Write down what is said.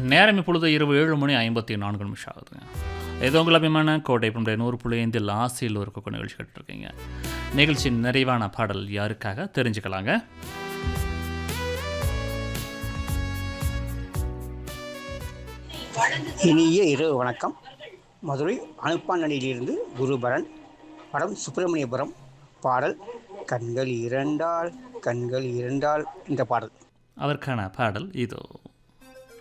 நேரம் இப்பொழுது இரவு 7:54 ஆகுதுங்க. இது உங்கள் அபிமான கோட்டை புண்டை 100.5 ஆசையில் ஒரு கொக்கு நிகழ்ச்சி கேட்டுருக்கீங்க. நிகழ்ச்சியின் நிறைவான பாடல் யாருக்காக தெரிஞ்சுக்கலாங்க. இனிய இரவு வணக்கம். மதுரை அனுப்பானடியிலிருந்து குருபரன். படம் சுப்பிரமணியபுரம். பாடல் கண்கள் இரண்டால் கண்கள் இரண்டால் என்ற பாடல். அதற்கான பாடல் இதோ.